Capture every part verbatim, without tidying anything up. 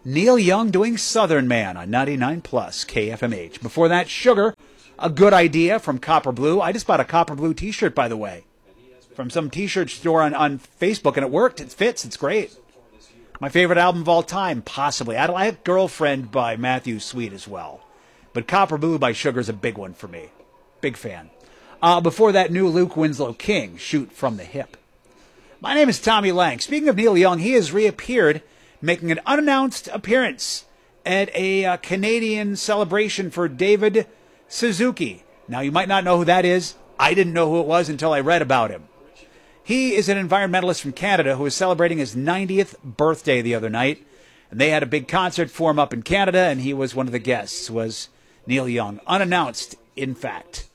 Neil Young doing Southern Man on ninety-nine plus K F M H. Before that, Sugar, A Good Idea from Copper Blue. I just bought a Copper Blue t-shirt, by the way, from some t-shirt store on, on Facebook, and it worked. It fits. It's great. My favorite album of all time, possibly. I like Girlfriend by Matthew Sweet as well. But Copper Blue by Sugar is a big one for me. Big fan. Uh, before that, new Luke Winslow King, Shoot from the Hip. My name is Tommy Lang. Speaking of Neil Young, he has reappeared, making an unannounced appearance at a uh, Canadian celebration for David Suzuki. Now, you might not know who that is. I didn't know who it was until I read about him. He is an environmentalist from Canada who was celebrating his ninetieth birthday the other night, and they had a big concert for him up in Canada, and he was one of the guests, was Neil Young. Unannounced, in fact.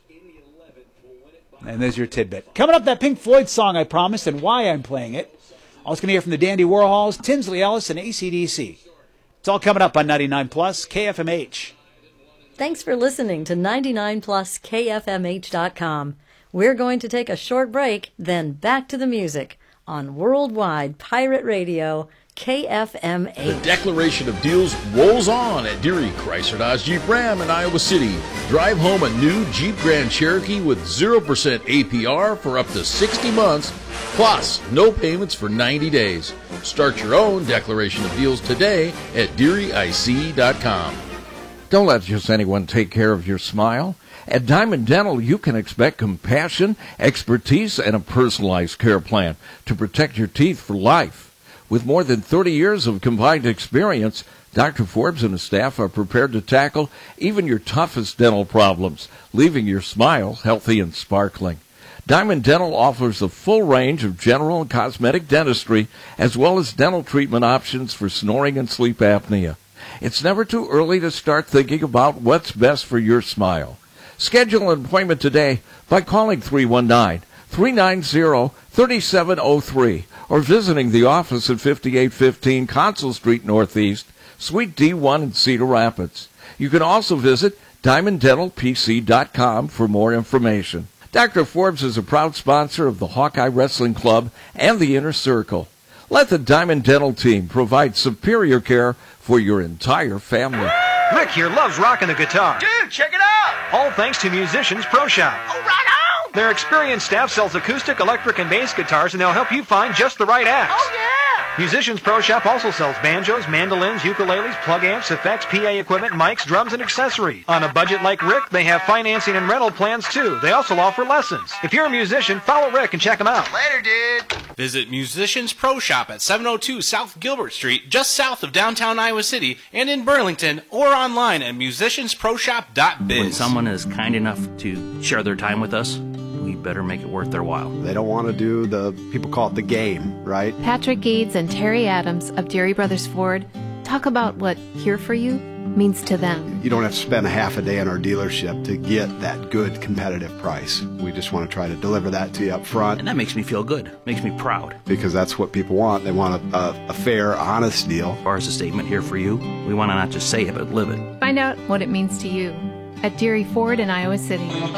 And there's your tidbit. Coming up, that Pink Floyd song I promised and why I'm playing it. Also going to hear from the Dandy Warhols, Tinsley Ellis, and A C D C. It's all coming up on ninety-nine plus K F M H. Thanks for listening to ninety-nine plus K F M H dot com. We're going to take a short break, then back to the music on Worldwide Pirate Radio, K F M H. The declaration of deals rolls on at Deary Chrysler Dodge Jeep Ram in Iowa City. Drive home a new Jeep Grand Cherokee with zero percent A P R for up to sixty months, plus no payments for ninety days. Start your own declaration of deals today at Deary I C dot com. Don't let just anyone take care of your smile. At Diamond Dental, you can expect compassion, expertise, and a personalized care plan to protect your teeth for life. With more than thirty years of combined experience, Doctor Forbes and his staff are prepared to tackle even your toughest dental problems, leaving your smile healthy and sparkling. Diamond Dental offers a full range of general and cosmetic dentistry, as well as dental treatment options for snoring and sleep apnea. It's never too early to start thinking about what's best for your smile. Schedule an appointment today by calling three one nine, three nine zero, three seven zero three or visiting the office at fifty-eight fifteen Consul Street Northeast, Suite D one in Cedar Rapids. You can also visit diamond dental p c dot com for more information. Doctor Forbes is a proud sponsor of the Hawkeye Wrestling Club and the Inner Circle. Let the Diamond Dental team provide superior care for your entire family. Rick here loves rocking the guitar. Dude, check it out! All thanks to Musicians Pro Shop. Oh, right on! Their experienced staff sells acoustic, electric, and bass guitars, and they'll help you find just the right acts. Oh, yeah! Musicians Pro Shop also sells banjos, mandolins, ukuleles, plug amps, effects, P A equipment, mics, drums, and accessories. On a budget like Rick, they have financing and rental plans, too. They also offer lessons. If you're a musician, follow Rick and check them out. Later, dude! Visit Musicians Pro Shop at seven oh two South Gilbert Street, just south of downtown Iowa City, and in Burlington, or online at musicians pro shop dot biz. When someone is kind enough to share their time with us, we better make it worth their while. They don't want to do the, people call it the game, right? Patrick Gades and Terry Adams of Deary Brothers Ford talk about what Here For You means to them. You don't have to spend a half a day in our dealership to get that good competitive price. We just want to try to deliver that to you up front. And that makes me feel good, makes me proud. Because that's what people want. They want a, a, a fair, honest deal. As far as a statement Here For You, we want to not just say it, but live it. Find out what it means to you at Deary Ford in Iowa City.